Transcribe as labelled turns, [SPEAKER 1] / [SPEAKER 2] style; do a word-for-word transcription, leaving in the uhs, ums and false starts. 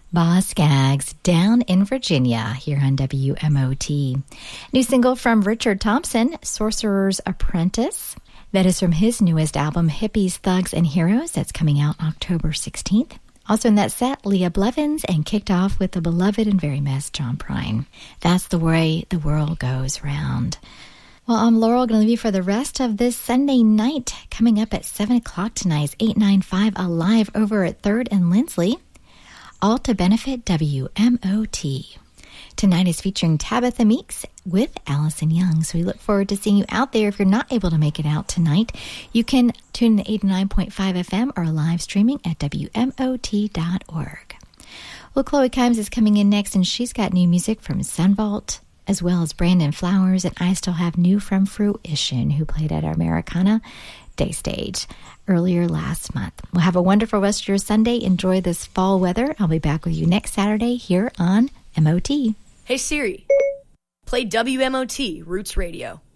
[SPEAKER 1] Boz Scaggs, Down in Virginia, here on W M O T. New single from Richard Thompson, Sorcerer's Apprentice. That is from his newest album, Hippies, Thugs, and Heroes. That's coming out October sixteenth. Also in that set, Leah Blevins, and kicked off with the beloved and very missed John Prine. That's the way the world goes round. Well, I'm Laurel, going to leave you for the rest of this Sunday night. Coming up at seven o'clock tonight is eight ninety-five Alive over at third and Lindsley. All to benefit W M O T. Tonight is featuring Tabitha Meeks with Allison Young. So we look forward to seeing you out there. If you're not able to make it out tonight, you can tune in to eighty-nine point five F M or live streaming at W M O T dot org. Well, Chloe Kimes is coming in next, and she's got new music from Sunvault, as well as Brandon Flowers, and I still have new from Fruition, who played at our Americana Day Stage earlier last month. Well, have a wonderful rest of your Sunday. Enjoy this fall weather. I'll be back with you next Saturday here on M O T.
[SPEAKER 2] Hey Siri, play W M O T Roots Radio.